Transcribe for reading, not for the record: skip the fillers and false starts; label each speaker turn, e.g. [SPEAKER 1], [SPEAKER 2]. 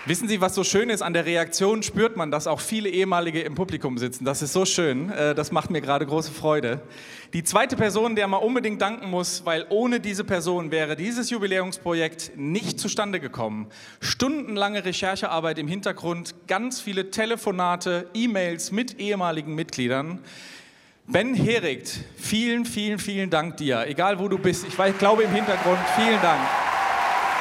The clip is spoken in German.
[SPEAKER 1] Wissen Sie, was so schön ist? An der Reaktion spürt man, dass auch viele Ehemalige im Publikum sitzen. Das ist so schön. Das macht mir gerade große Freude. Die zweite Person, der man unbedingt danken muss, weil ohne diese Person wäre dieses Jubiläumsprojekt nicht zustande gekommen. Stundenlange Recherchearbeit im Hintergrund, ganz viele Telefonate, E-Mails mit ehemaligen Mitgliedern. Ben Herigt, vielen, vielen, vielen Dank dir. Egal wo du bist, ich glaube im Hintergrund, vielen Dank.